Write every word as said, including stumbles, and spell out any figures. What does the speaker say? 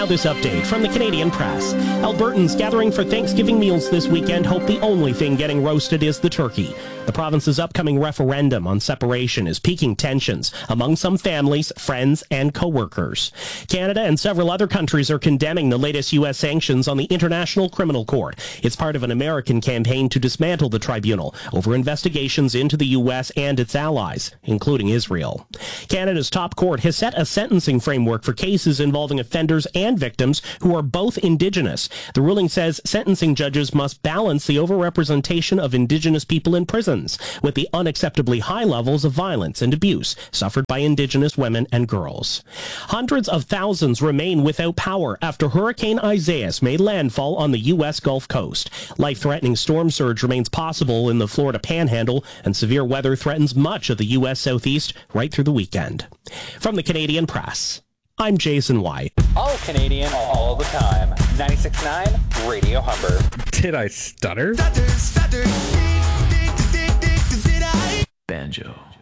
Now this update from the Canadian Press. Albertans gathering for Thanksgiving meals this weekend hope the only thing getting roasted is the turkey. The province's upcoming referendum on separation is piquing tensions among some families, friends, and co-workers. Canada and several other countries are condemning the latest U S sanctions on the International Criminal Court. It's part of an American campaign to dismantle the tribunal over investigations into the U S and its allies, including Israel. Canada's top court has set a sentencing framework for cases involving offenders and victims who are both Indigenous. The ruling says sentencing judges must balance the overrepresentation of Indigenous people in prisons with the unacceptably high levels of violence and abuse suffered by Indigenous women and girls. Hundreds of thousands remain without power after Hurricane Isaias made landfall on the U S Gulf Coast. Life-threatening storm surge remains possible in the Florida Panhandle, and severe weather threatens much of the U S Southeast right through the weekend. From the Canadian Press, I'm Jason White. All Canadian, all the time. ninety-six point nine Radio Humber. Did I stutter? Stutter, stutter. Banjo.